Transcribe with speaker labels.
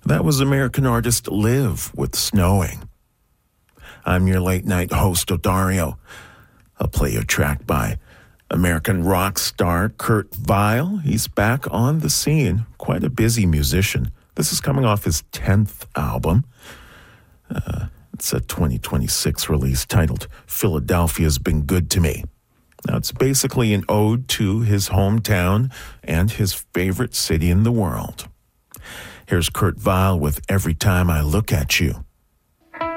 Speaker 1: That was American artist Liv with Snowing. I'm your late-night host, Odario. I'll play you a track by American rock star Kurt Vile. He's back on the scene, quite a busy musician. This is coming off his 10th album. It's a 2026 release titled Philadelphia's Been Good to Me. Now, it's basically an ode to his hometown and his favorite city in the world. Here's Kurt Vile with Every Time I Look at You.